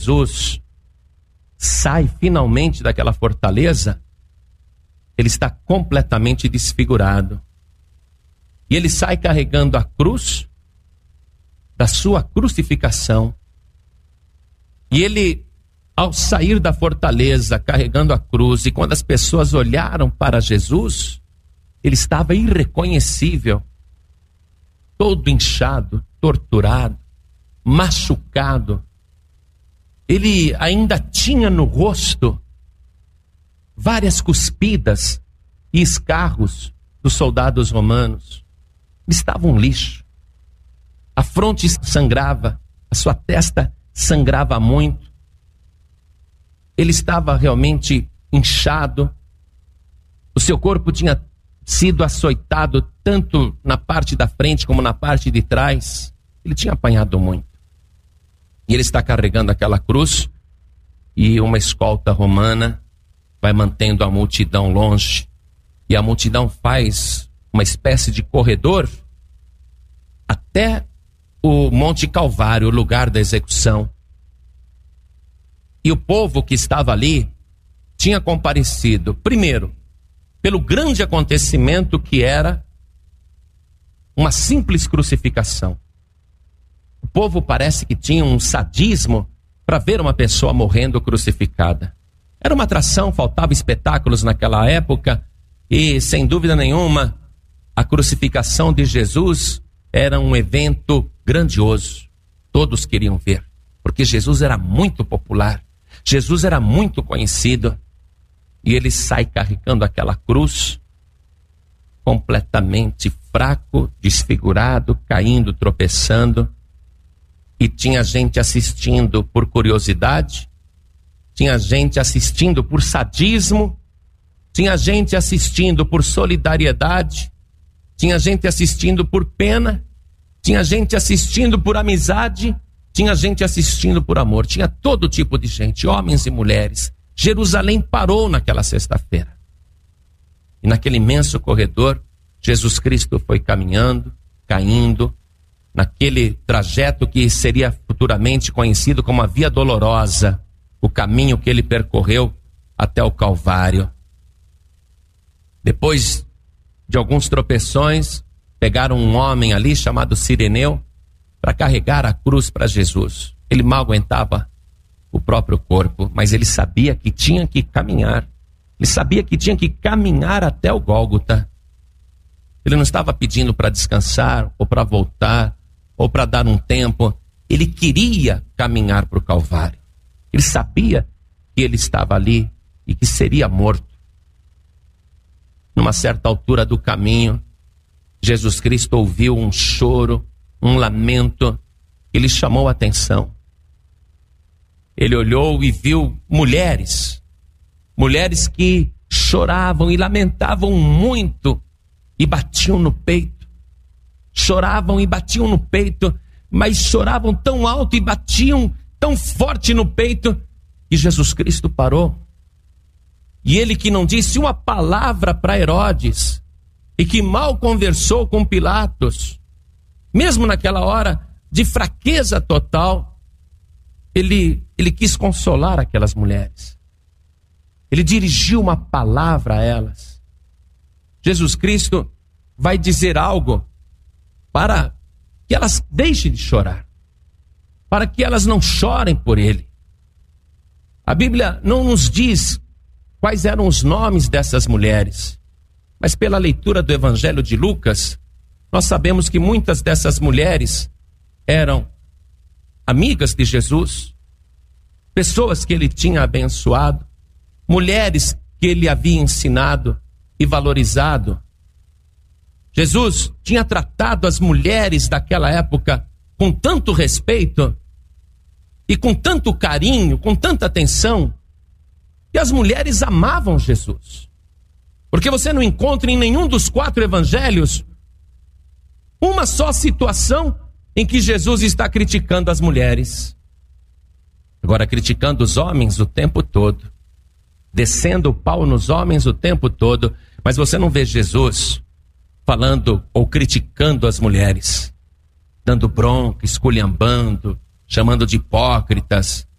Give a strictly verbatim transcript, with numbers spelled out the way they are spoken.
Jesus sai finalmente daquela fortaleza, ele está completamente desfigurado. E ele sai carregando a cruz da sua crucificação. E ele, ao sair da fortaleza, carregando a cruz, e quando as pessoas olharam para Jesus, ele estava irreconhecível, todo inchado, torturado, machucado. Ele ainda tinha no rosto várias cuspidas e escarros dos soldados romanos. Ele estava um lixo. A fronte sangrava, a sua testa sangrava muito. Ele estava realmente inchado. O seu corpo tinha sido açoitado tanto na parte da frente como na parte de trás. Ele tinha apanhado muito. E ele está carregando aquela cruz, e uma escolta romana vai mantendo a multidão longe. E a multidão faz uma espécie de corredor até o Monte Calvário, o lugar da execução. E o povo que estava ali tinha comparecido, primeiro, pelo grande acontecimento que era uma simples crucificação. O povo parece que tinha um sadismo para ver uma pessoa morrendo crucificada. Era uma atração, faltava espetáculos naquela época, e sem dúvida nenhuma, a crucificação de Jesus era um evento grandioso. Todos queriam ver, porque Jesus era muito popular, Jesus era muito conhecido, e ele sai carregando aquela cruz, completamente fraco, desfigurado, caindo, tropeçando. E tinha gente assistindo por curiosidade, tinha gente assistindo por sadismo, tinha gente assistindo por solidariedade, tinha gente assistindo por pena, tinha gente assistindo por amizade, tinha gente assistindo por amor, tinha todo tipo de gente, homens e mulheres. Jerusalém parou naquela sexta-feira. E naquele imenso corredor, Jesus Cristo foi caminhando, caindo, naquele trajeto que seria futuramente conhecido como a Via Dolorosa, o caminho que ele percorreu até o Calvário. Depois de alguns tropeções, pegaram um homem ali chamado Cireneu para carregar a cruz para Jesus. Ele mal aguentava o próprio corpo, mas ele sabia que tinha que caminhar. Ele sabia que tinha que caminhar até o Gólgota. Ele não estava pedindo para descansar ou para voltar, ou para dar um tempo. Ele queria caminhar para o Calvário. Ele sabia que ele estava ali e que seria morto. Numa certa altura do caminho, Jesus Cristo ouviu um choro, um lamento, que lhe chamou a atenção. Ele olhou e viu mulheres, mulheres que choravam e lamentavam muito e batiam no peito. Choravam e batiam no peito, mas choravam tão alto e batiam tão forte no peito, que Jesus Cristo parou. E ele, que não disse uma palavra para Herodes, e que mal conversou com Pilatos, mesmo naquela hora de fraqueza total, ele, ele quis consolar aquelas mulheres. Ele dirigiu uma palavra a elas. Jesus Cristo vai dizer algo para que elas deixem de chorar, para que elas não chorem por ele. A Bíblia não nos diz quais eram os nomes dessas mulheres, mas pela leitura do Evangelho de Lucas, nós sabemos que muitas dessas mulheres eram amigas de Jesus, pessoas que ele tinha abençoado, mulheres que ele havia ensinado e valorizado. Jesus tinha tratado as mulheres daquela época com tanto respeito e com tanto carinho, com tanta atenção, que as mulheres amavam Jesus. Porque você não encontra em nenhum dos quatro evangelhos uma só situação em que Jesus está criticando as mulheres. Agora, criticando os homens o tempo todo, descendo o pau nos homens o tempo todo, mas você não vê Jesus falando ou criticando as mulheres, dando bronca, esculhambando, chamando de hipócritas,